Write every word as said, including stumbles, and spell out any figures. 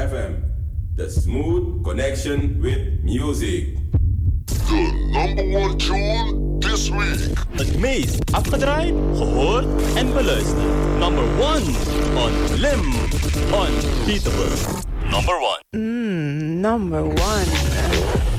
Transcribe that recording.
F M. The smooth connection with music. The number one tune this week. Het meest afgedraaid, gehoord en beluisterd. Number one on Lim. Unbeatable. Number one. Mm, number one.